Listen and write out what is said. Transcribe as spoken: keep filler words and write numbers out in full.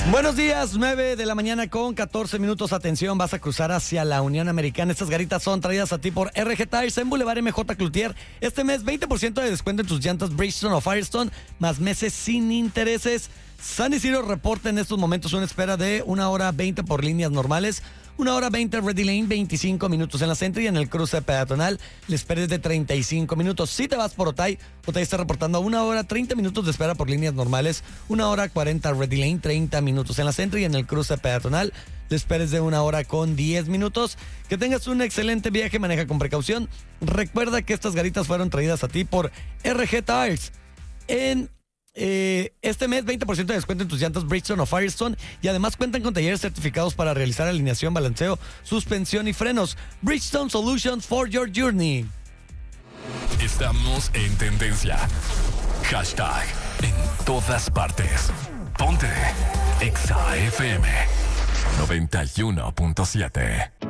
Buenos días, nueve de la mañana con catorce minutos. Atención, vas a cruzar hacia la Unión Americana. Estas garitas son traídas a ti por R G Tires en Boulevard M J Cloutier. Este mes, veinte por ciento de descuento en tus llantas Bridgestone o Firestone, más meses sin intereses. San Isidro reporta en estos momentos una espera de una hora veinte por líneas normales, una hora veinte Ready Lane, veinticinco minutos en la Centro, y en el cruce peatonal la espera es de treinta y cinco minutos. Si te vas por Otay, Otay está reportando una hora treinta minutos de espera por líneas normales, una hora cuarenta Ready Lane, treinta minutos en la Centro, y en el cruce peatonal la espera es de una hora con diez minutos. Que tengas un excelente viaje, maneja con precaución. Recuerda que estas garitas fueron traídas a ti por R G Tires. En Eh, este mes, veinte por ciento de descuento en tus llantas Bridgestone o Firestone, y además cuentan con talleres certificados para realizar alineación, balanceo, suspensión y frenos. Bridgestone Solutions for your journey. Estamos en tendencia. Hashtag en todas partes. Ponte Exa F M noventa y uno punto siete.